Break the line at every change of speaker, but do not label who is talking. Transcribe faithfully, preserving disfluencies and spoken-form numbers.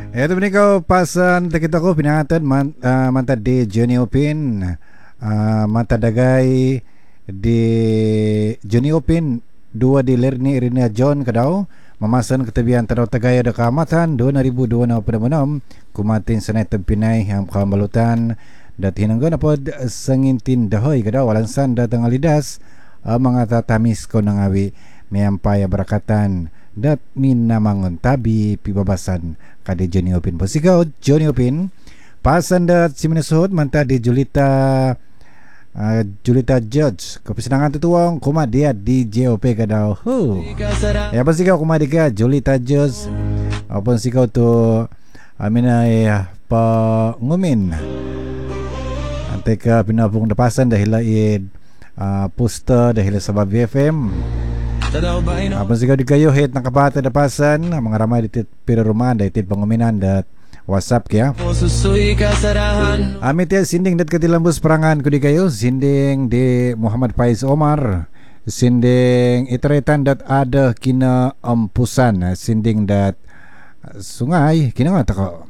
Ito ni kau pasan kita ko pinangatan man, uh, manta di Johnny Open uh, manta dagay di Johnny Open dua di Lerni Irina John kadau mamasan ketabian tanaw tagay ada kamatan dua ribu dua na padamanam kumatin sanay tampinay ang kambalutan dat hinanggan apod sangintin dahoy kadau walansan datang alidas uh, mga tatamis ko nangawi miyampaya barakatan dat minamangon tabi pibabasan kade Johnny Open posikaw Johnny Open pasan dat si minasuhot manta di Julita uh, Julita Judge kepesenangan tutuang kumadia di J O P kadaw hu ya posikaw kumadiga Julita Judge apon sikaw tu amina eh pa ngumin ante ka pinapung dapasan dahil id uh, poster dahil sa B F M. Apa sih kau dikayo hit nak kabata dapasan mga ramai ditit pira ruman ditit panguminan dat WhatsApp kya. Amit ya sinding dat katilambus perangan ko dikayo sinding di Muhammad Faiz Omar sinding itretan dat ada kina ampusan sinding dat sungai kina nga tako